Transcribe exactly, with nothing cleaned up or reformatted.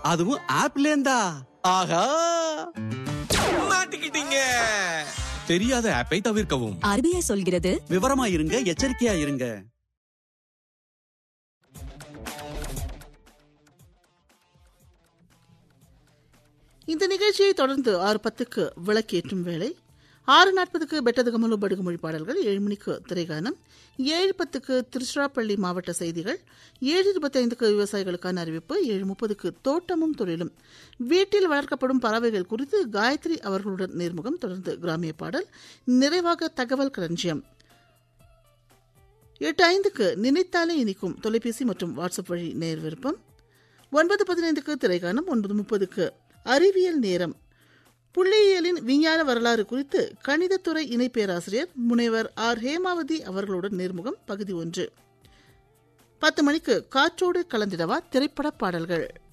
அதுவும் ஆப்ல இருந்தா. ஆஹா, மாட்டிக்கிட்டீங்க. தெரியாத ஆப்பை தவிர்க்கவும். ஆர்பிஐ சொல்கிறது, விவரமா இருங்க, எச்சரிக்கையா இருங்க. இந்த நிகழ்ச்சியை தொடர்ந்து ஆறு பத்துக்கு விளக்கேற்றும் வேளை, ஆறு நாற்பதுக்கு பெட்டதுகமலு படுகுமொழி பாடல்கள், ஏழு மணிக்கு திரைகானம், ஏழு பத்துக்கு திருச்சிராப்பள்ளி மாவட்ட செய்திகள், ஏழு இருபத்தைந்துக்கு விவசாயிகளுக்கான அறிவிப்பு, ஏழு முப்பதுக்கு தோட்டமும் தொழிலும், வீட்டில் வளர்க்கப்படும் பறவைகள் குறித்து காயத்ரி அவர்களுடன் நேர்முகம், தொடர்ந்து கிராமிய பாடல், நிறைவாக தகவல் களஞ்சியம். எட்டு ஐந்துக்கு நினைத்தாலே இனிக்கும் தொலைபேசி மற்றும் வாட்ஸ்அப் வழி நேர் விருப்பம், ஒன்பது பதினைந்துக்கு திரைகானம், ஒன்பது முப்பதுக்கு அறிவியல் நேரம், புள்ளியியலின் விஞ்ஞான வரலாறு குறித்து கணிதத்துறை இணை பேராசிரியர் முனைவர் ஆர் ஹேமாவதி அவர்களுடன் நேர்முகம் பகுதி ஒன்று. பத்து மணிக்கு காற்றோடு கலந்திடவா திரைப்பட பாடல்கள்.